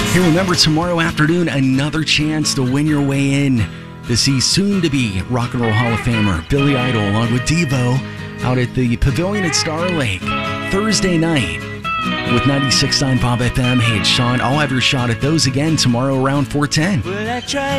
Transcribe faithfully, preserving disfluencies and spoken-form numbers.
Hey, remember tomorrow afternoon, another chance to win your way in to see soon-to-be Rock and Roll Hall of Famer Billy Idol along with Devo out at the Pavilion at Star Lake Thursday night with ninety-six point nine Pop F M. Hey, it's Sean. I'll have your shot at those again tomorrow around four ten.